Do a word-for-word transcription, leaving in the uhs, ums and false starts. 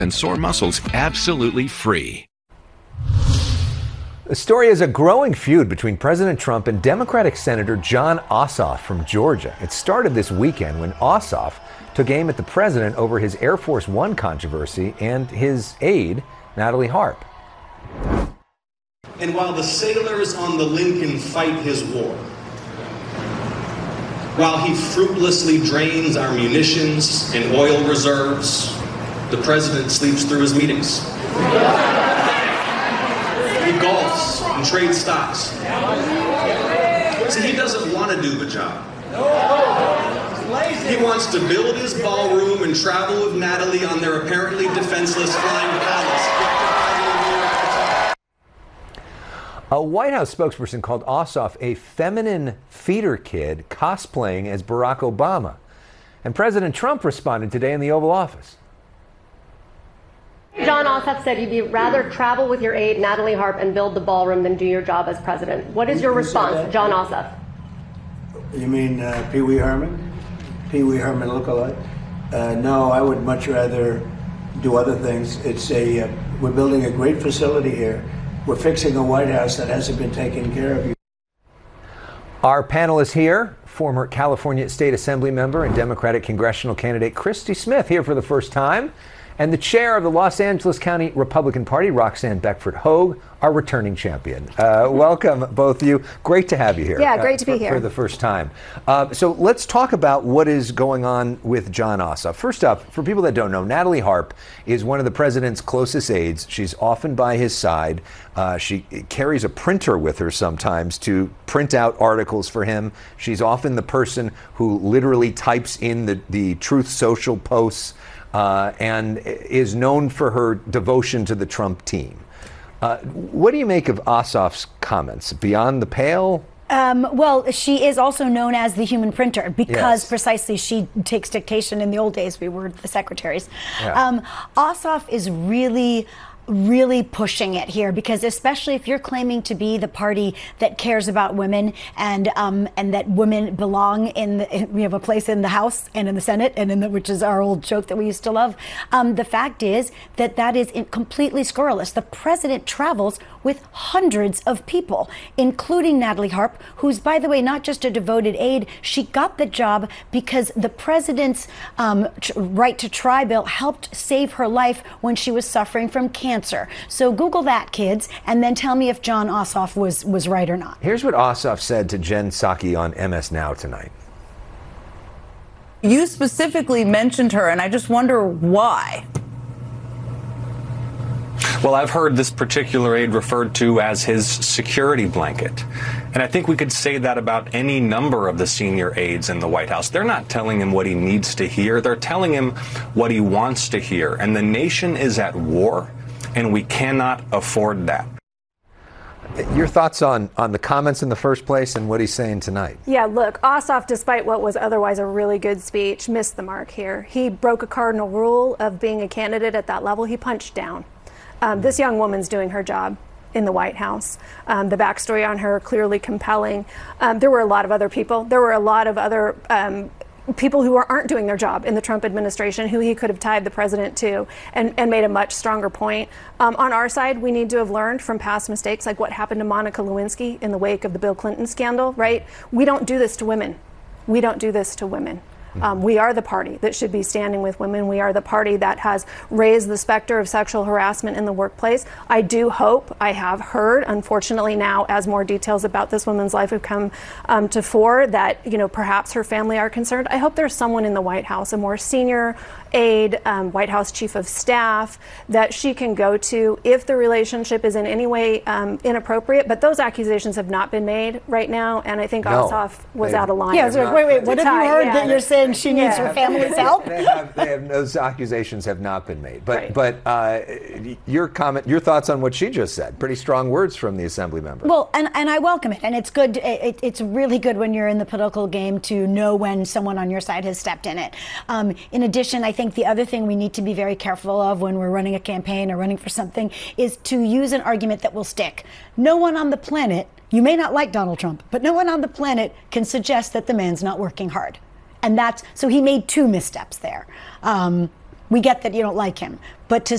and sore muscles absolutely free. The story is a growing feud between President Trump and Democratic Senator Jon Ossoff from Georgia. It started this weekend when Ossoff took aim at the president over his Air Force One controversy and his aide, Natalie Harp. And while the sailors on the Lincoln fight his war, while he fruitlessly drains our munitions and oil reserves, the president sleeps through his meetings. He golfs and trades stocks. See, he doesn't want to do the job. He wants to build his ballroom and travel with Natalie on their apparently defenseless flying palace. A White House spokesperson called Ossoff a feminine feeder kid cosplaying as Barack Obama. And President Trump responded today in the Oval Office. Jon Ossoff said you'd rather travel with your aide, Natalie Harp, and build the ballroom than do your job as president. What is your response to Jon Ossoff? You mean uh, Pee Wee Herman? Pee Wee Herman lookalike? Uh, no, I would much rather do other things. It's a, uh, we're building a great facility here. We're fixing a White House that hasn't been taken care of. Our panelists here, former California State Assembly member and Democratic congressional candidate Christy Smith, here for the first time. And the chair of the Los Angeles County Republican Party, Roxanne Beckford Hogue, our returning champion. Uh, welcome, both of you. Great to have you here. Yeah, great to uh, be for, here. For the first time. Uh, so let's talk about what is going on with Jon Ossoff. First up, for people that don't know, Natalie Harp is one of the president's closest aides. She's often by his side. Uh, she carries a printer with her sometimes to print out articles for him. She's often the person who literally types in the, the Truth Social posts. Uh, and is known for her devotion to the Trump team. Uh, what do you make of Ossoff's comments? Beyond the pale? Um, well, she is also known as the human printer because Yes. precisely she takes dictation. In the old days, we were the secretaries. Yeah. Um, Ossoff is really really pushing it here, because especially if you're claiming to be the party that cares about women and um, and that women belong in, the, in, we have a place in the House and in the Senate, and in the, which is our old joke that we used to love. Um, the fact is that that is in, completely scurrilous. The president travels with hundreds of people, including Natalie Harp, who's, by the way, not just a devoted aide. She got the job because the president's um, tr- right to try bill helped save her life when she was suffering from cancer. So Google that, kids, and then tell me if Jon Ossoff was, was right or not. Here's what Ossoff said to Jen Psaki on M S Now tonight. You specifically mentioned her, and I just wonder why. Well, I've heard this particular aide referred to as his security blanket. And I think we could say that about any number of the senior aides in the White House. They're not telling him what he needs to hear. They're telling him what he wants to hear. And the nation is at war, and we cannot afford that. Your thoughts on, on the comments in the first place and what he's saying tonight? Yeah, look, Ossoff, despite what was otherwise a really good speech, missed the mark here. He broke a cardinal rule of being a candidate at that level. He punched down. Um, this young woman's doing her job in the White House. Um, the backstory on her, clearly compelling. Um, there were a lot of other people. There were a lot of other um, people who aren't doing their job in the Trump administration who he could have tied the president to and, and made a much stronger point. Um, on our side, we need to have learned from past mistakes, like what happened to Monica Lewinsky in the wake of the Bill Clinton scandal, right? We don't do this to women. We don't do this to women. Um, we are the party that should be standing with women. We are the party that has raised the specter of sexual harassment in the workplace. I do hope, I have heard, unfortunately now, as more details about this woman's life have come um, to fore, that, you know, perhaps her family are concerned. I hope there's someone in the White House, a more senior aide, um, White House chief of staff, that she can go to if the relationship is in any way um, inappropriate. But those accusations have not been made right now, and I think No, Ossoff was they- out of line. Yeah, so wait, wait, what have you heard Yeah. that you're saying she needs Yeah. her family's help? They have, they have, those accusations have not been made. But Right. but uh, your comment, your thoughts on what she just said. Pretty strong words from the assembly member. Well, and, and I welcome it. And it's good. It, it's really good when you're in the political game to know when someone on your side has stepped in it. Um, in addition, I think the other thing we need to be very careful of when we're running a campaign or running for something is to use an argument that will stick. No one on the planet, you may not like Donald Trump, but no one on the planet can suggest that the man's not working hard. And that's, so he made two missteps there. Um, we get that you don't like him, but to